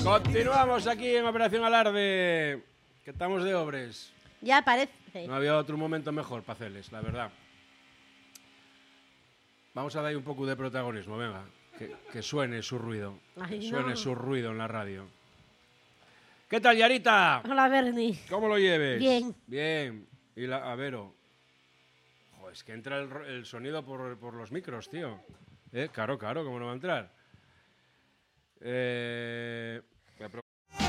Continuamos aquí en Operación Alarde, que estamos de obres. Ya parece. No había otro momento mejor para hacerles, la verdad. Vamos a dar un poco de protagonismo, venga. Que suene su ruido. Ay, Que suene no. su ruido en la radio. ¿Qué tal, Yarita? Hola, Bernie. ¿Cómo lo lleves? Bien. Bien. Y a Vero. Joder, es que entra el sonido por los micros, tío. Claro, ¿cómo no va a entrar?